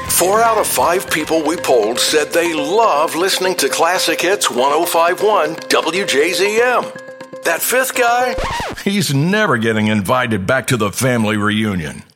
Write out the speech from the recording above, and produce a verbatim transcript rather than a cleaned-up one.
Four out of five people we polled said they love listening to Classic Hits one oh five point one W J Z M. That fifth guy, he's never getting invited back to the family reunion.